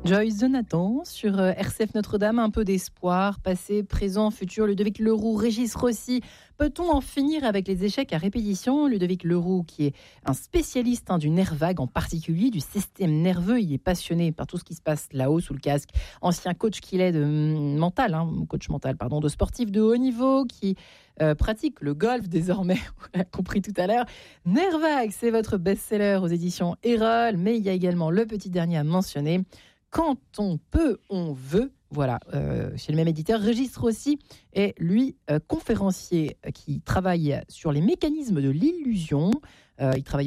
Joyce Jonathan sur RCF Notre-Dame, un peu d'espoir, passé, présent, futur. Ludovic Leroux, Régis Rossi. Peut-on en finir avec les échecs à répétition ? Ludovic Leroux, qui est un spécialiste du nerf vague, en particulier du système nerveux. Il est passionné par tout ce qui se passe là-haut, sous le casque. Ancien coach qu'il est coach mental, de sportif de haut niveau, qui pratique le golf désormais, on l'a compris tout à l'heure. Nerf vague, c'est votre best-seller aux éditions Erol, mais il y a également le petit dernier à mentionner. Quand on peut, on veut. Voilà, chez le même éditeur. Régis Rossi est, lui, conférencier qui travaille sur les mécanismes de l'illusion. Il travaille